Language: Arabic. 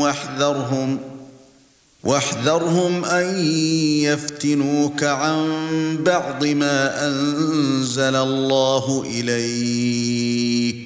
واحذرهم أن يفتنوك عن بعض ما أنزل الله إليك